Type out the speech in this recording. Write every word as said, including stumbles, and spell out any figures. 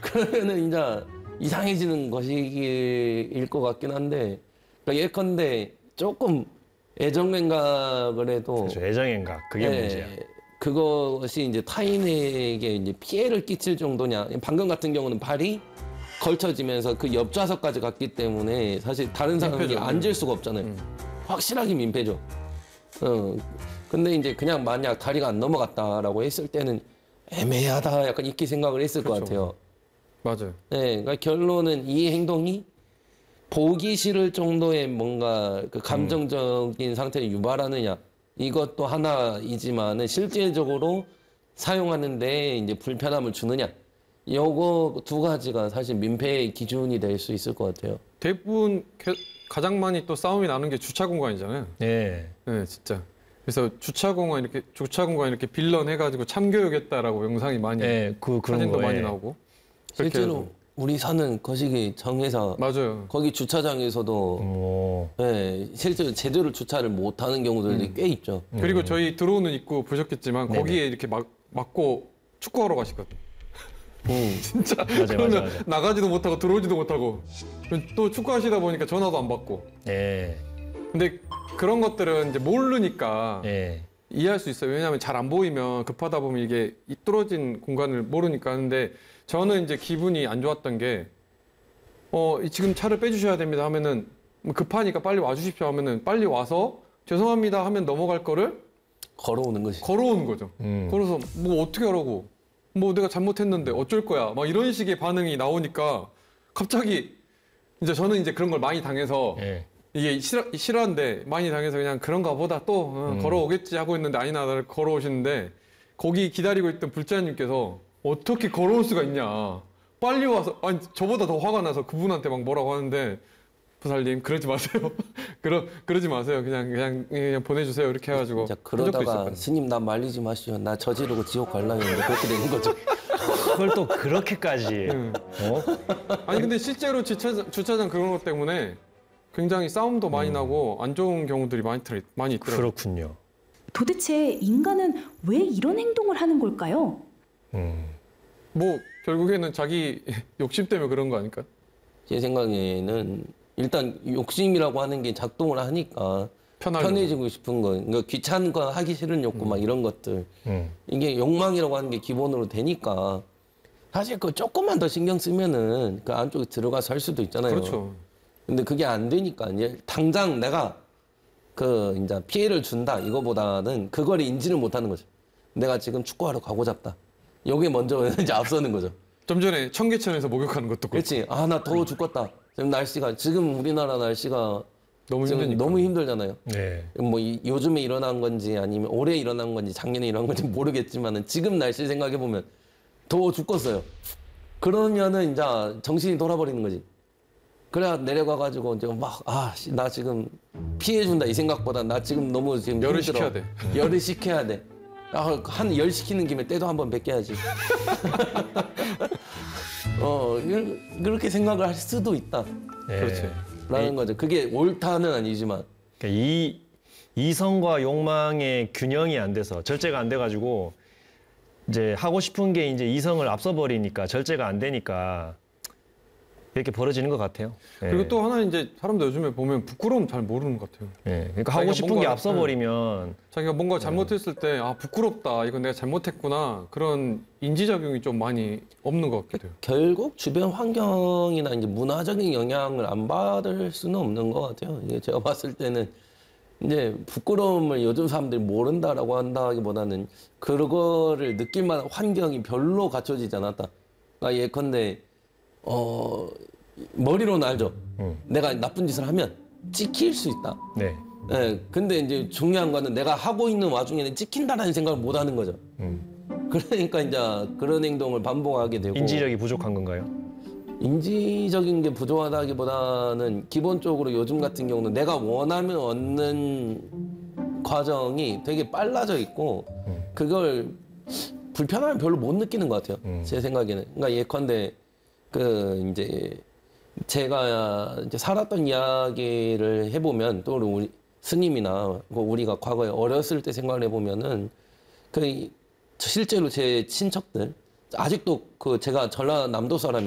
그러면은 이제 이상해지는 것일 것 같긴 한데, 그러니까 예컨대 조금 애정행각을 해도 그렇죠. 애정행각 그게 예, 문제야. 그것이 이제 타인에게 이제 피해를 끼칠 정도냐. 방금 같은 경우는 발이 걸쳐지면서 그 옆좌석까지 갔기 때문에 사실 다른 사람이 민폐죠. 앉을 수가 없잖아요. 음. 확실하게 민폐죠. 어. 근데 이제 그냥 만약 다리가 안 넘어갔다라고 했을 때는 애매하다 약간 이렇게 생각을 했을 것 그렇죠. 같아요. 맞아요. 네, 그러니까 결론은 이 행동이 보기 싫을 정도의 뭔가 그 감정적인 상태를 유발하느냐 이것도 하나이지만은 실제적으로 사용하는데 이제 불편함을 주느냐 요거 두 가지가 사실 민폐의 기준이 될 수 있을 것 같아요. 대부분 게- 가장 많이 또 싸움이 나는 게 주차 공간이잖아요. 네. 네, 진짜. 그래서 주차 공간 이렇게 주차 공간 이렇게 빌런 해가지고 참교육했다라고 영상이 많이, 네, 그 그런 사진도 거에 많이 나오고. 그렇게 실제로 해서. 우리 사는 거시기 정회사 맞아요. 거기 주차장에서도 오. 네, 실제로 제대로 주차를 못하는 경우들이 음. 꽤 있죠. 그리고 저희 들어오는 입구 보셨겠지만 네네. 거기에 이렇게 막 막고 축구하러 가시거든. 음. 진짜. 맞아요, 그러면 맞아요, 맞아요. 나가지도 못하고 들어오지도 못하고 또 축구하시다 보니까 전화도 안 받고. 네. 근데 그런 것들은 이제 모르니까 네. 이해할 수 있어요. 왜냐하면 잘 안 보이면 급하다 보면 이게 이 뚫어진 공간을 모르니까. 하는데 저는 이제 기분이 안 좋았던 게 어, 지금 차를 빼주셔야 됩니다 하면은 뭐 급하니까 빨리 와주십시오 하면은 빨리 와서 죄송합니다 하면 넘어갈 거를 걸어오는 것이. 걸어오는 거죠. 음. 걸어서 뭐 어떻게 하라고? 뭐 내가 잘못했는데 어쩔 거야? 막 이런 식의 반응이 나오니까 갑자기 이제 저는 이제 그런 걸 많이 당해서 예. 이게 싫어, 싫어한데 많이 당해서 그냥 그런가 보다 또 어, 음. 걸어오겠지 하고 있는데 아니나 나를 걸어오시는데 거기 기다리고 있던 불자님께서 어떻게 걸어올 수가 있냐. 빨리 와서 아니 저보다 더 화가 나서 그분한테 막 뭐라고 하는데 부살님 그러지 마세요. 그러 그러지 마세요. 그냥 그냥 그냥 보내주세요. 이렇게 해가지고 진짜 한 적도 그러다가 있었거든요. 스님 나 말리지 마시오. 나 저지르고 지옥 갈라는데 그렇게 되는 거죠. 그걸 또 그렇게까지. 응. 어? 아니 근데 실제로 주차장, 주차장 그런 것 때문에 굉장히 싸움도 많이 나고 안 좋은 경우들이 많이 들어 많이 있더라고요. 그렇군요. 도대체 인간은 왜 이런 행동을 하는 걸까요? 음. 뭐 결국에는 자기 욕심 때문에 그런 거 아닐까? 제 생각에는 일단 욕심이라고 하는 게 작동을 하니까 편하려고. 편해지고 싶은 거, 그러니까 귀찮은 거 하기 싫은 욕구 막 이런 것들 음. 이게 욕망이라고 하는 게 기본으로 되니까 사실 그 조금만 더 신경 쓰면은 그 안쪽에 들어가서 살 수도 있잖아요. 그렇죠. 근데 그게 안 되니까 이제 당장 내가 그 이제 피해를 준다 이거보다는 그걸 인지를 못하는 거죠. 내가 지금 축구하러 가고 잡다. 요게 먼저 이제 앞서는 거죠. 좀 전에 청계천에서 목욕하는 것도 그렇고. 그렇지. 아, 나 더워 죽겠다. 지금 날씨가 지금 우리나라 날씨가 너무 지금 힘드니까. 너무 힘들잖아요. 네. 뭐 이, 요즘에 일어난 건지 아니면 올해 일어난 건지 작년에 일어난 건지 모르겠지만은 지금 날씨 생각해 보면 더워 죽겠어요. 그러면은 이제 정신이 돌아버리는 거지. 그래야 내려가 가지고 이제 막 아 나 지금 피해 준다 이 생각보다 나 지금 너무 지금 열을 힘들어. 식혀야 돼. 열을 식혀야 돼. 아, 한 열 식히는 김에 때도 한번 뱉겨야지. 어 그- 그렇게 생각을 할 수도 있다. 네. 그렇지. 라는 거죠. 그게 옳다는 아니지만. 그러니까 이 이성과 욕망의 균형이 안 돼서 절제가 안 돼가지고 이제 하고 싶은 게 이제 이성을 앞서 버리니까 절제가 안 되니까 이렇게 벌어지는 것 같아요. 예. 그리고 또 하나 이제 사람들 요즘에 보면 부끄러움 잘 모르는 것 같아요. 예. 그러니까 하고 자기가 싶은 게 뭔가- 앞서 버리면 자기가 뭔가 잘못했을 때 아 부끄럽다 이건 내가 잘못했구나 그런 인지작용이 좀 많이 없는 것 같기도 해요. 결국 주변 환경이나 이제 문화적인 영향을 안 받을 수는 없는 것 같아요. 이게 제가 봤을 때는 이제 부끄러움을 요즘 사람들이 모른다라고 한다기보다는 그거를 느낄 만한 환경이 별로 갖춰지지 않았다. 그러니까 예컨대 어 머리로는 알죠. 음. 내가 나쁜 짓을 하면 찍힐 수 있다. 네. 예, 근데 이제 중요한 거는 내가 하고 있는 와중에는 찍힌다라는 생각을 못 하는 거죠. 음. 그러니까 이제 그런 행동을 반복하게 되고 인지력이 부족한 건가요? 인지적인 게 부족하다기보다는 기본적으로 요즘 같은 경우는 내가 원하면 얻는 과정이 되게 빨라져 있고 음. 그걸 불편함을 별로 못 느끼는 것 같아요. 음. 제 생각에는. 그러니까 예컨대 그 이제 제가 이제 살았던 이야기를 해보면 또 우리 스님이나 뭐 우리가 과거에 어렸을 때 생각을 해보면은 그 실제로 제 친척들 아직도 그 제가 전라남도 사람이